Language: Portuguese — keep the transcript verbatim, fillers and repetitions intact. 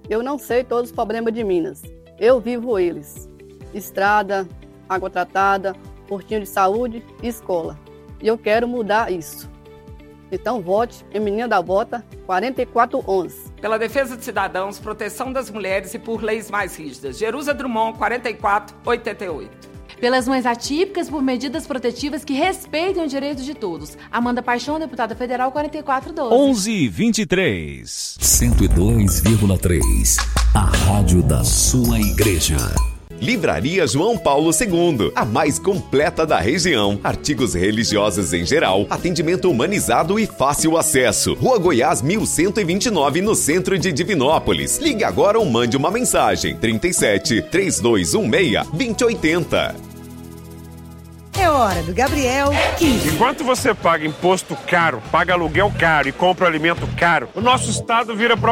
Eu não sei todos os problemas de Minas. Eu vivo eles. Estrada, água tratada, postinho de saúde e escola. E eu quero mudar isso. Então vote em Menina da Bota quatro quatro um um. Pela defesa de cidadãos, proteção das mulheres e por leis mais rígidas. Jerusa Drummond, quarenta e quatro oitenta e oito. Pelas mães atípicas, por medidas protetivas que respeitem os direitos de todos. Amanda Paixão, deputada federal, quarenta e quatro doze. onze e vinte e três. cento e dois vírgula três. A rádio da sua igreja. Livraria João Paulo segundo, a mais completa da região. Artigos religiosos em geral, atendimento humanizado e fácil acesso. Rua Goiás mil cento e vinte e nove, no centro de Divinópolis. Ligue agora ou mande uma mensagem. trinta e sete, trinta e dois dezesseis, vinte e oitenta. É hora do Gabriel quinze. Enquanto você paga imposto caro, paga aluguel caro e compra alimento caro, o nosso estado vira